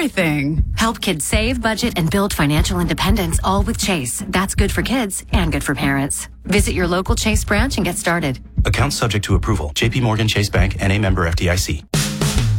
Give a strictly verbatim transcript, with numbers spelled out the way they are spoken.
everything. Help kids save, budget, and build financial independence, all with Chase. That's good for kids and good for parents. Visit your local Chase branch and get started. Accounts subject to approval. J P Morgan Chase Bank, N A member F D I C.